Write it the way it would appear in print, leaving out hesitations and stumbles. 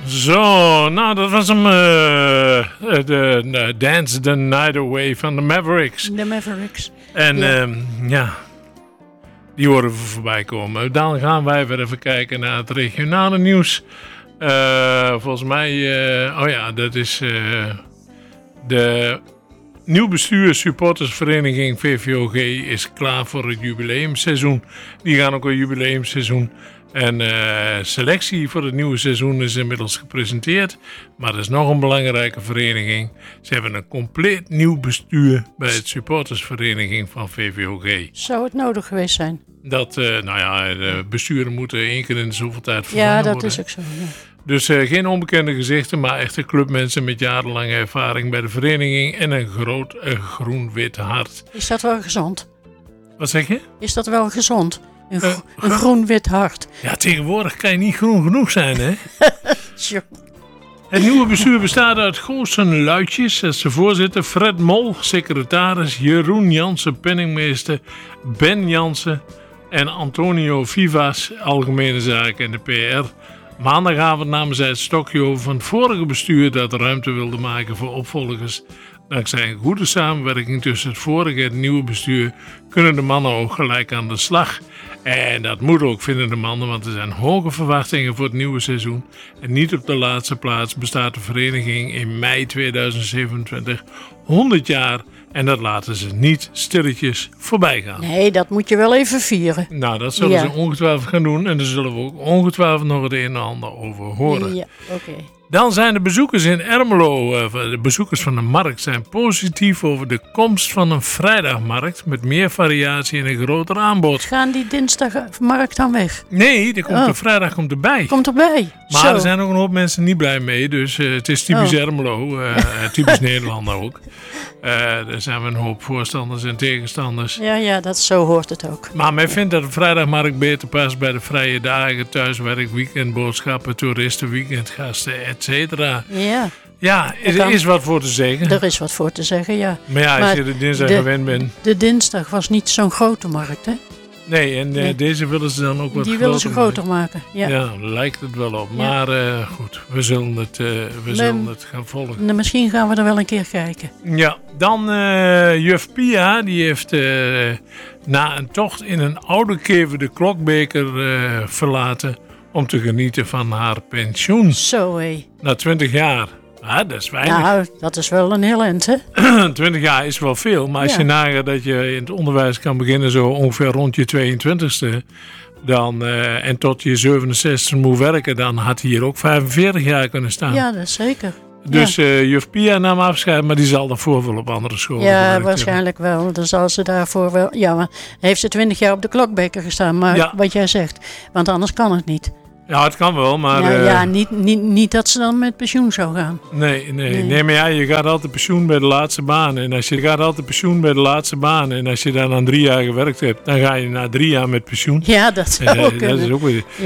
Zo, nou dat was hem. De Dance the Night Away van de Mavericks. De Mavericks. En ja, die horen we voorbij komen. Dan gaan wij weer even kijken naar het regionale nieuws. Volgens mij, dat is de nieuw bestuur supportersvereniging VVOG is klaar voor het jubileumseizoen. Die gaan ook een jubileumseizoen. En selectie voor het nieuwe seizoen is inmiddels gepresenteerd. Maar er is nog een belangrijke vereniging. Ze hebben een compleet nieuw bestuur bij het supportersvereniging van VVOG. Zou het nodig geweest zijn? Dat, de besturen moeten 1 keer in de zoveel tijd vervangen worden. Ja, dat is ook zo. Ja. Dus geen onbekende gezichten, maar echte clubmensen met jarenlange ervaring bij de vereniging en een groot groen-wit hart. Is dat wel gezond? Wat zeg je? Is dat wel gezond? Een groen-wit hart. Ja, tegenwoordig kan je niet groen genoeg zijn, hè? Sure. Het nieuwe bestuur bestaat uit Goossen Luitjes, dat is de voorzitter, Fred Mol, secretaris, Jeroen Jansen, penningmeester, Ben Jansen en Antonio Vivas, algemene zaken en de PR. Maandagavond namen zij het stokje over van het vorige bestuur dat ruimte wilde maken voor opvolgers. Dankzij een goede samenwerking tussen het vorige en het nieuwe bestuur kunnen de mannen ook gelijk aan de slag. En dat moet ook, vinden de mannen, want er zijn hoge verwachtingen voor het nieuwe seizoen. En niet op de laatste plaats bestaat de vereniging in mei 2027 100 jaar. En dat laten ze niet stilletjes voorbij gaan. Nee, dat moet je wel even vieren. Nou, dat zullen ze ongetwijfeld gaan doen. En daar zullen we ook ongetwijfeld nog het een en ander over horen. Ja, oké. Dan zijn de bezoekers in Ermelo, de bezoekers van de markt, zijn positief over de komst van een vrijdagmarkt met meer variatie en een groter aanbod. Gaan die dinsdagmarkt dan weg? Nee, de vrijdag komt erbij. Komt erbij. Maar er zijn ook een hoop mensen niet blij mee, dus het is typisch Ermelo, typisch Nederland ook. Er zijn een hoop voorstanders en tegenstanders. Ja, zo hoort het ook. Maar men vindt dat de vrijdagmarkt beter past bij de vrije dagen, thuiswerk, weekendboodschappen, toeristen, weekendgasten, et cetera. Ja. Ja, er is wat voor te zeggen. Er is wat voor te zeggen, ja. Maar ja, als je de dinsdag gewend bent. De dinsdag was niet zo'n grote markt, hè? Nee, en deze willen ze dan ook wat groter maken. Die willen ze groter maken, ja. Ja, lijkt het wel op. Maar goed, we zullen het gaan volgen. Misschien gaan we er wel een keer kijken. Ja, dan juf Pia, die heeft na een tocht in een oude kever de Klokbeker verlaten om te genieten van haar pensioen. Zo hé. Na 20 jaar. Ja, dat is weinig. Nou, dat is wel een heel eind, hè? 20 jaar is wel veel, maar als je nagaat dat je in het onderwijs kan beginnen zo ongeveer rond je 22e, dan, en tot je 67 moet werken, dan had hier ook 45 jaar kunnen staan. Ja, dat is zeker. Dus juf Pia nam afscheid, maar die zal daarvoor wel op andere scholen Ja, waarschijnlijk wel. Dan zal ze daarvoor wel. Ja, maar heeft ze 20 jaar op de Klokbeker gestaan, maar wat jij zegt. Want anders kan het niet. Ja, het kan wel, maar... niet dat ze dan met pensioen zou gaan. Nee, maar ja, je gaat altijd pensioen bij de laatste baan. En als je dan aan 3 jaar gewerkt hebt, dan ga je na 3 jaar met pensioen. Ja, dat zou ook kunnen. Dat is ook weer...